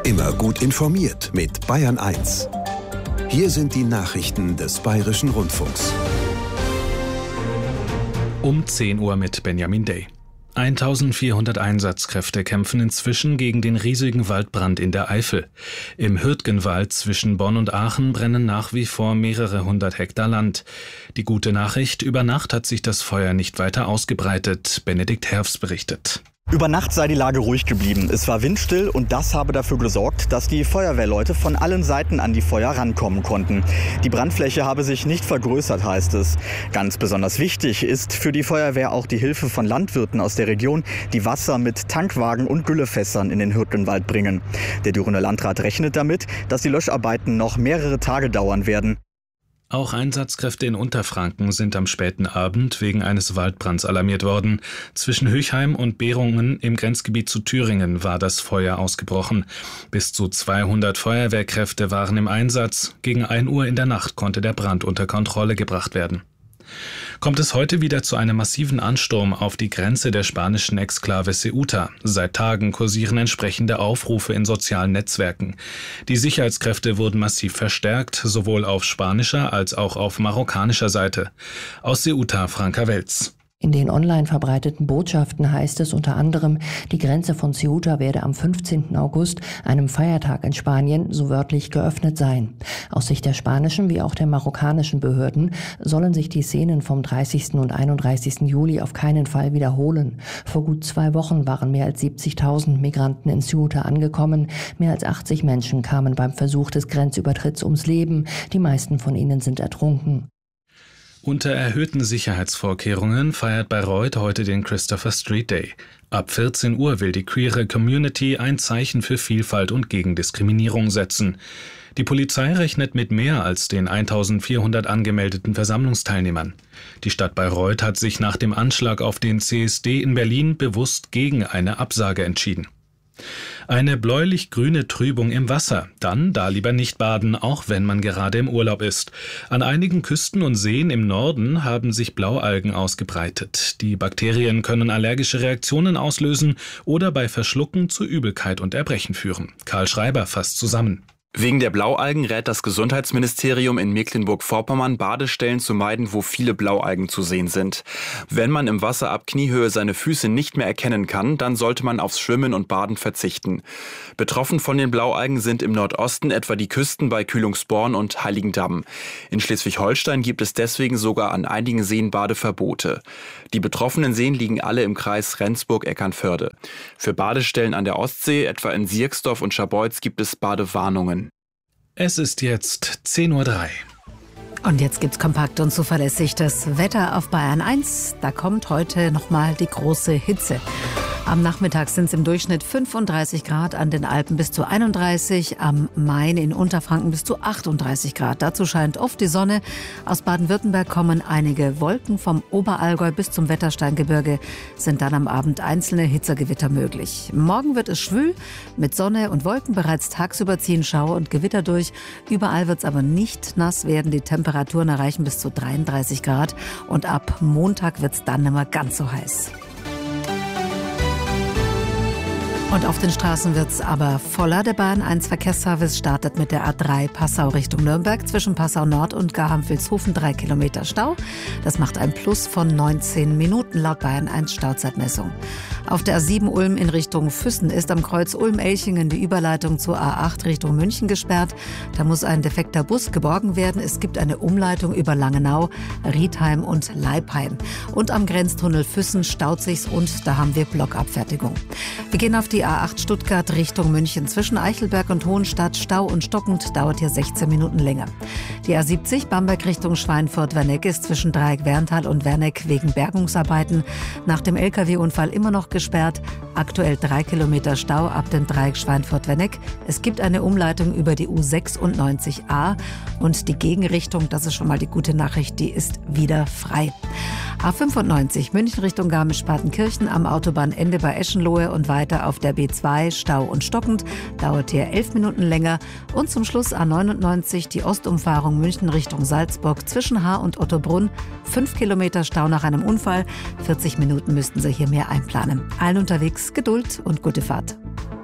Immer gut informiert mit Bayern 1. Hier sind die Nachrichten des Bayerischen Rundfunks. Um 10 Uhr mit Benjamin Day. 1400 Einsatzkräfte kämpfen inzwischen gegen den riesigen Waldbrand in der Eifel. Im Hürtgenwald zwischen Bonn und Aachen brennen nach wie vor mehrere hundert Hektar Land. Die gute Nachricht: über Nacht hat sich das Feuer nicht weiter ausgebreitet. Benedikt Herfs berichtet. Über Nacht sei die Lage ruhig geblieben. Es war windstill und das habe dafür gesorgt, dass die Feuerwehrleute von allen Seiten an die Feuer rankommen konnten. Die Brandfläche habe sich nicht vergrößert, heißt es. Ganz besonders wichtig ist für die Feuerwehr auch die Hilfe von Landwirten aus der Region, die Wasser mit Tankwagen und Güllefässern in den Hürtgenwald bringen. Der Dürener Landrat rechnet damit, dass die Löscharbeiten noch mehrere Tage dauern werden. Auch Einsatzkräfte in Unterfranken sind am späten Abend wegen eines Waldbrands alarmiert worden. Zwischen Höchheim und Behrungen im Grenzgebiet zu Thüringen war das Feuer ausgebrochen. Bis zu 200 Feuerwehrkräfte waren im Einsatz. Gegen 1 Uhr in der Nacht konnte der Brand unter Kontrolle gebracht werden. Kommt es heute wieder zu einem massiven Ansturm auf die Grenze der spanischen Exklave Ceuta. Seit Tagen kursieren entsprechende Aufrufe in sozialen Netzwerken. Die Sicherheitskräfte wurden massiv verstärkt, sowohl auf spanischer als auch auf marokkanischer Seite. Aus Ceuta, Franka Welz. In den online verbreiteten Botschaften heißt es unter anderem, die Grenze von Ceuta werde am 15. August, einem Feiertag in Spanien, so wörtlich geöffnet sein. Aus Sicht der spanischen wie auch der marokkanischen Behörden sollen sich die Szenen vom 30. und 31. Juli auf keinen Fall wiederholen. Vor gut 2 Wochen waren mehr als 70.000 Migranten in Ceuta angekommen. Mehr als 80 Menschen kamen beim Versuch des Grenzübertritts ums Leben. Die meisten von ihnen sind ertrunken. Unter erhöhten Sicherheitsvorkehrungen feiert Bayreuth heute den Christopher Street Day. Ab 14 Uhr will die queere Community ein Zeichen für Vielfalt und gegen Diskriminierung setzen. Die Polizei rechnet mit mehr als den 1400 angemeldeten Versammlungsteilnehmern. Die Stadt Bayreuth hat sich nach dem Anschlag auf den CSD in Berlin bewusst gegen eine Absage entschieden. Eine bläulich-grüne Trübung im Wasser. Dann da lieber nicht baden, auch wenn man gerade im Urlaub ist. An einigen Küsten und Seen im Norden haben sich Blaualgen ausgebreitet. Die Bakterien können allergische Reaktionen auslösen oder bei Verschlucken zu Übelkeit und Erbrechen führen. Karl Schreiber fasst zusammen. Wegen der Blaualgen rät das Gesundheitsministerium in Mecklenburg-Vorpommern, Badestellen zu meiden, wo viele Blaualgen zu sehen sind. Wenn man im Wasser ab Kniehöhe seine Füße nicht mehr erkennen kann, dann sollte man aufs Schwimmen und Baden verzichten. Betroffen von den Blaualgen sind im Nordosten etwa die Küsten bei Kühlungsborn und Heiligendamm. In Schleswig-Holstein gibt es deswegen sogar an einigen Seen Badeverbote. Die betroffenen Seen liegen alle im Kreis Rendsburg-Eckernförde. Für Badestellen an der Ostsee, etwa in Sierksdorf und Scharbeutz, gibt es Badewarnungen. Es ist jetzt 10:03 Uhr. Und jetzt gibt's kompakt und zuverlässig das Wetter auf Bayern 1. Da kommt heute nochmal die große Hitze. Am Nachmittag sind es im Durchschnitt 35 Grad, an den Alpen bis zu 31, am Main in Unterfranken bis zu 38 Grad. Dazu scheint oft die Sonne. Aus Baden-Württemberg kommen einige Wolken. Vom Oberallgäu bis zum Wettersteingebirge sind dann am Abend einzelne Hitzegewitter möglich. Morgen wird es schwül mit Sonne und Wolken. Bereits tagsüber ziehen Schauer und Gewitter durch. Überall wird es aber nicht nass werden. Die Temperaturen erreichen bis zu 33 Grad. Und ab Montag wird es dann nicht mehr ganz so heiß. Und auf den Straßen wird's aber voller. Der Bayern 1 Verkehrsservice startet mit der A3 Passau Richtung Nürnberg. Zwischen Passau Nord und Garhamp-Vilshofen 3 Kilometer Stau. Das macht ein Plus von 19 Minuten laut Bayern 1 Stauzeitmessung. Auf der A7 Ulm in Richtung Füssen ist am Kreuz Ulm-Elchingen die Überleitung zur A8 Richtung München gesperrt. Da muss ein defekter Bus geborgen werden. Es gibt eine Umleitung über Langenau, Riedheim und Leipheim. Und am Grenztunnel Füssen staut sich's und da haben wir Blockabfertigung. Wir gehen auf die A8 Stuttgart Richtung München. Zwischen Eichelberg und Hohenstadt Stau und stockend, dauert hier 16 Minuten länger. Die A70 Bamberg Richtung Schweinfurt-Werneck ist zwischen Dreieck-Werntal und Werneck wegen Bergungsarbeiten nach dem LKW-Unfall immer noch gesperrt. Aktuell 3 Kilometer Stau ab dem Dreieck Schweinfurt-Werneck. Es gibt eine Umleitung über die U96a und die Gegenrichtung, das ist schon mal die gute Nachricht, die ist wieder frei. A95 München Richtung Garmisch-Partenkirchen am Autobahnende bei Eschenlohe und weiter auf der B2 Stau und stockend, dauert hier 11 Minuten länger. Und zum Schluss A99 die Ostumfahrung München Richtung Salzburg zwischen Haar und Ottobrunn. 5 Kilometer Stau nach einem Unfall. 40 Minuten müssten Sie hier mehr einplanen. Allen unterwegs Geduld und gute Fahrt.